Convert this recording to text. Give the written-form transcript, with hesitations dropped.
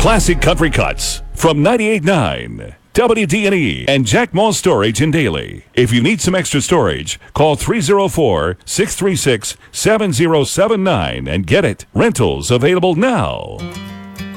Classic Country Cuts from 98.9 WDNE and Jack Moss Storage in Daly. If you need some extra storage, call 304-636-7079 and get it. Rentals available now.